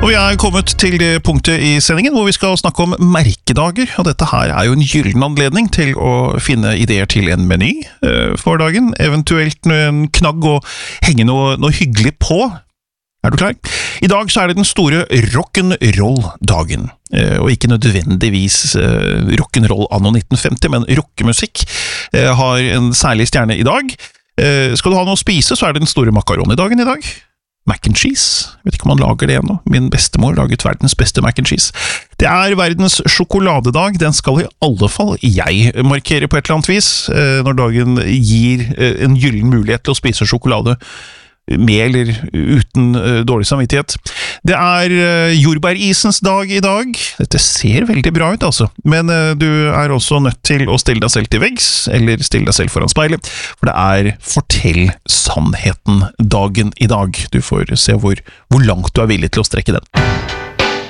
Og vi kommet til det punktet i sendingen hvor vi skal snakke om merkedager, og dette her jo en gyllen anledning til å finne ideer til en meny for dagen, eventuelt en knagg og henge noe hyggelig på. Du klar? I dag så det den store rock'n'roll-dagen, og ikke nødvendigvis rock'n'roll anno 1950, men rockemusikk har en særlig stjerne i dag. Skal du ha noe å spise, så det den store makaron-dagen i dag. Mac and cheese. Jeg vet ikke om man lager det ennå. Min bestemor laget verdens beste mac and cheese. Det verdens sjokoladedag. Den skal i alle fall jeg markere på et eller annet vis, når dagen gir en gyllen mulighet til å spise sjokolade med eller uten dårlig samvittighet. Det jordbærisens dag i dag. Dette ser veldig bra ut, altså. Men du også nødt til å stille deg selv til veggs, eller stille deg selv foran speilet, for det fortell sannheten dagen i dag. Du får se hvor langt du villig til å strekke den.